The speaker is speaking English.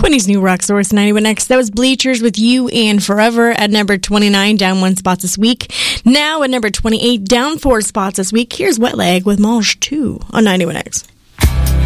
Quinny's New Rock Source 91X. That was Bleachers with You and Forever at number 29, down 1 spot this week. Now at number 28, down 4 spots this week. Here's Wet Leg with Mange 2 on 91X.